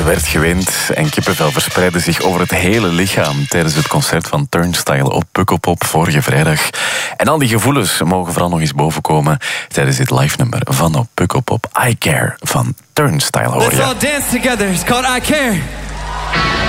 Er werd geweend en kippenvel verspreidde zich over het hele lichaam tijdens het concert van Turnstile op Pukkelpop vorige vrijdag. En al die gevoelens mogen vooral nog eens bovenkomen tijdens dit live nummer van op Pukkelpop. I Care van Turnstile hoor je. Let's all dance together. It's called I Care.